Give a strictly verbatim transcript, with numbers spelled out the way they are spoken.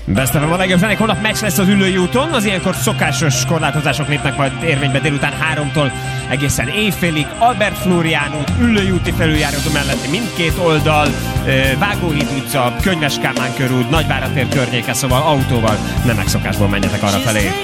Best of a legjobb zenék, holnap meccs lesz az Üllői úton, az ilyenkor szokásos korlátozások lépnek majd érvénybe délután háromtól egészen éjfélig. Albert Flórián út, Üllői úti felüljárót melletti mindkét oldal, Vágóhíd utca, Könyves Kálmán körút, Nagyvárad tér környéke, szóval autóval nem megszokásból menjetek arra felé.